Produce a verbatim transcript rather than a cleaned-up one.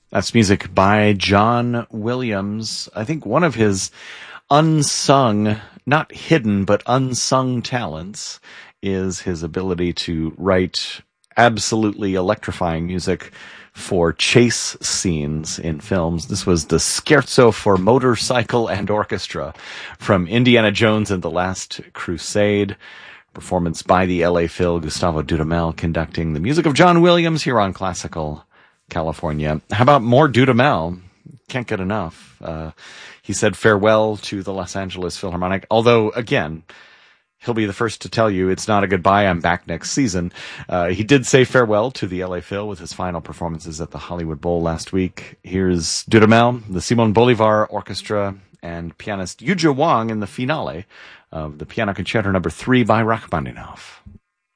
That's music by John Williams. I think one of his unsung, not hidden, but unsung talents is his ability to write absolutely electrifying music for chase scenes in films. This was the Scherzo for Motorcycle and Orchestra from Indiana Jones and the Last Crusade. Performance by the L A Phil, Gustavo Dudamel conducting the music of John Williams here on Classical California. How about more Dudamel? Can't get enough. Uh, he said farewell to the Los Angeles Philharmonic, although, again, he'll be the first to tell you it's not a goodbye, I'm back next season. Uh, he did say farewell to the L A Phil with his final performances at the Hollywood Bowl last week. Here's Dudamel, the Simon Bolivar Orchestra, and pianist Yuja Wang in the finale of the Piano Concerto number three by Rachmaninoff.